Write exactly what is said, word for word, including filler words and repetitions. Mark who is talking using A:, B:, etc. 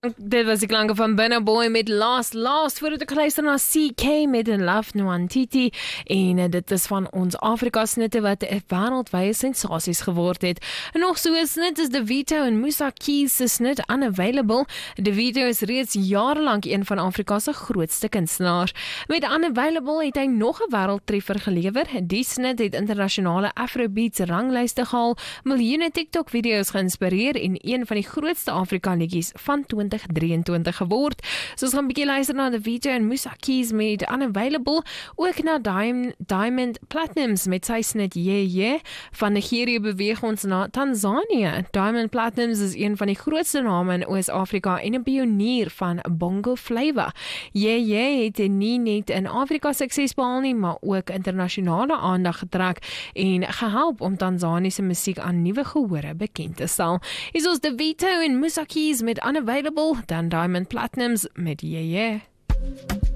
A: Dit was die klanke van Burna Boy met Last Last, voordat ek luister na C K met In Love Nwantiti, en uh, dit is van ons Afrika snitte wat uh, wêreldwye sensasies geword het. En nog so 'n snit is Davido en Musa Keys se snit Unavailable. Davido is reeds jarelank een van Afrika se grootste kunstenaars. Met Unavailable het hy nog 'n wêreldtreffer gelewer. Die snit het internasionale Afrobeats ranglyste gehaal, miljoene TikTok video's geïnspireer en een van die grootste Afrika liedjies van twintig drieëntwintig geword. So ons gaan 'n bietjie luister na Davido en Musa Keys met Unavailable, ook na Diamond, Diamond Platnumz met sy snit Yeah Yeah. Van Nigerië beweeg ons na Tanzanië. Diamond Platnumz is een van die grootste name in Oos-Afrika en 'n pionier van bongo flava. Yeah Yeah het nie net in Afrika sukses behaal nie, maar ook internasionale aandag getrek en gehelp om Tanzaniese musiek aan nuwe gehore bekend te stel. Hier is ons Davido en Musa Keys met Unavailable, dan Diamond Platnumz met Yeah Yeah.